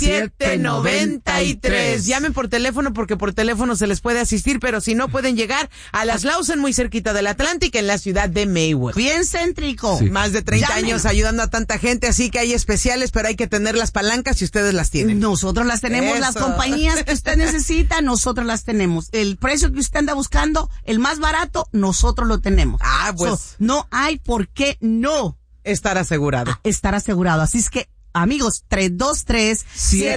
793. Llamen por teléfono porque por teléfono se les puede asistir, pero si no pueden llegar a Las Lawson, muy cerquita del Atlántico, en la ciudad de Maywood. Bien céntrico. Sí. Más de 30 años ayudando a tanta gente, así que hay especiales, pero hay que tener las palancas si ustedes las tienen. Nosotros las tenemos, las compañías que usted necesita, nosotros las tenemos. El precio que usted anda buscando, el más barato, nosotros lo tenemos. Pues. No hay por qué no estar asegurado. Estar asegurado. Así es que, amigos, 323-793.